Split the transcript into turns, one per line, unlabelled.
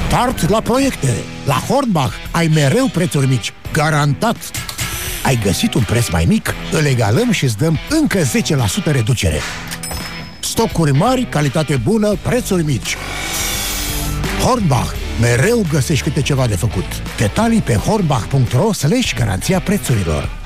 Start la proiecte! La Hornbach ai mereu prețuri mici. Garantat! Ai găsit un preț mai mic? Îl egalăm și îți dăm încă 10% reducere. Stocuri mari, calitate bună, prețuri mici. Hornbach. Mereu găsești câte ceva de făcut. Detalii pe hornbach.ro/garanția prețurilor.